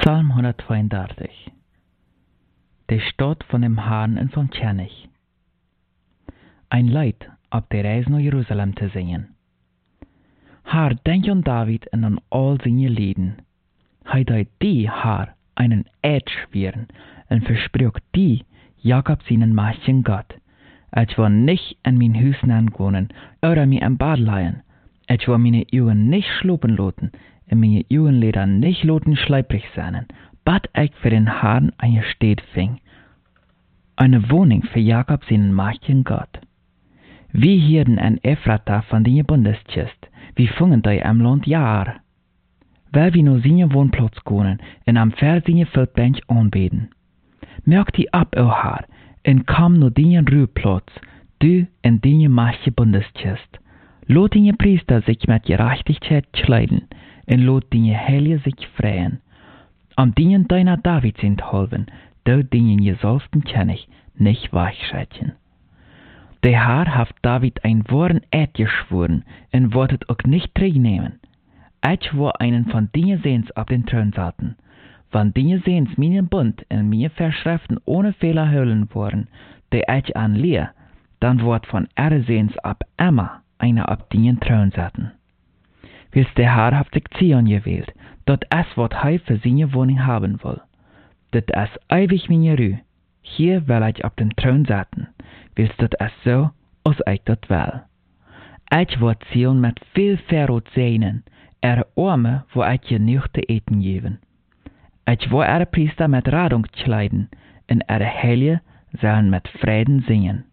Psalm 132. De Stadt von dem Herrn en van Tjernich. Ein Lied op de reis naar Jeruzalem te zingen. Herr, denk an David en an all seine Lieden. Hij deed die, Herr, einen Eid schweren en versprach die, Jakob seinen Mädchen Gott. Ich will nicht in mein Haus wohnen oder mir im Bad leihen. Ich will meine Augen nicht schlupen lassen und meine Augenlider nicht lassen schleiprig sein, bat ich für den Herrn eine Stadt fing. Eine Wohnung für Jakob seinen Mädchen Gott. Wie Hirden en Ephrata von die Bundestjest, wie fungen die am Land Jahr. Weil wir nur seine Wohnplatz gehen und am Ver seine Feldbench anbeten. Merk die ab, o Herr, und komm nur deinen Ruheplatz, du und deine Mädchen Bundestjest. Lot deine Priester sich mit Gerechtigkeit kleiden, und lot deine Heilige sich freien. Am dienen deiner David sind halben, do dienen Gesalbten König nicht weichschreiten. Der Herr hat David ein wahren Eid geschworen, und wird auch nicht zurücknehmen. Ich war einen von deinen Sehens auf den Thron saßen. Wenn deine Sehens meinen Bund und meine Verschriften ohne Fehler hüllen worden, der ich anliehe, dann wird von ihrer Sehens ab immer einer auf deinen Thron saßen. Wils der Herr hat sich Zion gewählt, dort es was er für seine Wohnung haben will. Dort es ewig meine Ruhe. Hier will ich auf den Thron saßen, wils dort es so, als ich dort will. Ich wird Zion mit viel Verrot segnen, Arme, wo ich genug zu eten geben. Ich will Priester mit Radung kleiden, und Heilige sollen mit Frieden singen.